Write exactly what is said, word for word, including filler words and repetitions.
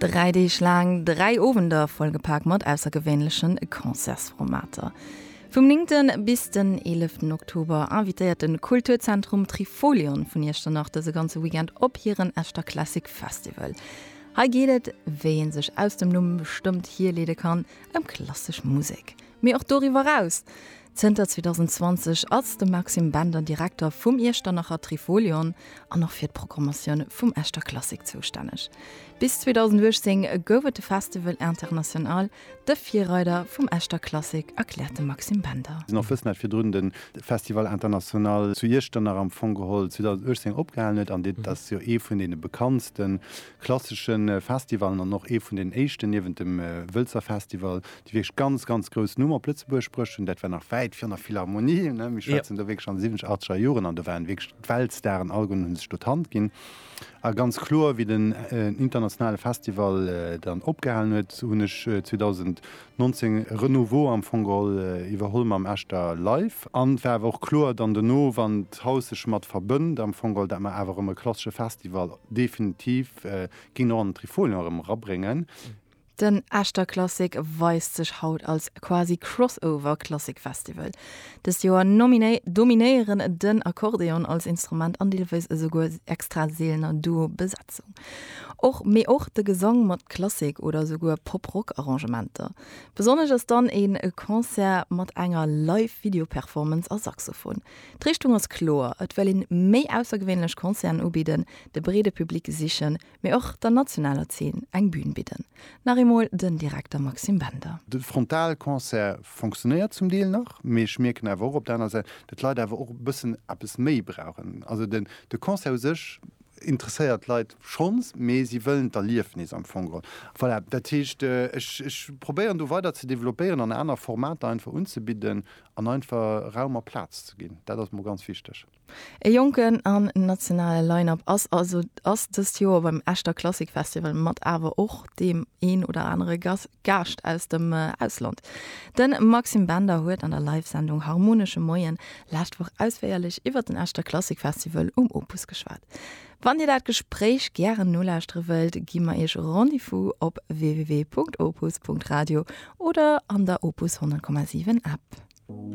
drei D lang drei Ofender vollgepackt mat aussergewöhnlichen Konzertsformater. Vom neunten bis den elften Oktober invitiert den Kulturzentrum Trifolion von erster Nacht das ganze Weekend op ihren erster Klassik Festival. Ha gehtt, wen sich aus dem Numm bestimmt hier lede kann, um klassisch Musik. Mir auch darüber raus. Zter zwanzig zwanzig als der Maxim Bender Direktor vom Ersternacher Trifolion an noch für die Programmation vom Erster Klassik zuständig. Bis zwanzig achtzehn goufet de Festival international de Vierräder vom Erster Klassik erklärte Maxim Bender. noch net fir den Festival international zu Ersterner am Fond geholt zwanzig achtzehn opgehandelt an dit das ja e vun den bekanntesten klassischen Festivalen an noch e vun den echten neben dem äh, Wölzer Festival, die wirklich ganz ganz groß Nummer Plötzeburg sprchen, dat war nach weit fir nach Philharmonie ja. Der weg schon sieben acht Joren an der waren Weltsterren allgen tot hand gin. A ganz klar wie den äh, internationale Festival äh, dann opgehalten huet hunnech äh, zwanzig neunzehn Renouveau am Fongol äh, iwwerholm am Äter live. Anwer woch klar dann de no wann hause mat verbënnt am Fongol, dat man awer um klassische Festival definitiv äh, gin an Trifolien rabringen. Den Erster Klassik weist sich haut als quasi Crossover-Klassik-Festival. Das Jahr dominieren den Akkordeon als Instrument an die sogar extra seelener Duo-Besetzung. Auch mehr auch der Gesang mit Klassik oder sogar Pop-Rock-Arrangementer. Besonders ist dann ein Konzert mit einer Live-Video-Performance als Saxophon. Die Richtung ist klar, es will ihn mehr außergewöhnliche Konzerte anbieten, der breite Publikum sichern, mehr auch der nationale Szene eine Bühne bieten. Nach den Direktor Maxim Bender. De Frontalkonzert funktioniert zum Deel noch, méi schmirken awer op deiner Seite, dat Leiit awer och bëssen appes méi brauchen. Also den de Konzert sech interessiert Leiit schons, méi sie wëllen der Liefnis am Fongol. Voilà, dat heißt, äh, ich, ich probieren du weiter zu developieren an einer Format einfach unzubieten, an einfach Raumer Platz zu gehen. Das ist mir ganz wichtig. E Jonken an nationale Line-up ass also ass das Jahr beim Erster Klassik Festival mat awer och dem een oder andere Gast Gast aus dem äh, Ausland. Den Maxim Bender huet an der Live-Sendung Harmonische Moien laschtwoch ausfäierlich iwwer den Erster Klassik Festival um Opus geschwat. Wann ihr dat Gespräch gern nullchtre wölt, gimmer ech Rendezvous op w w w punkt opus punkt radio oder an der Opus hundert Komma sieben App.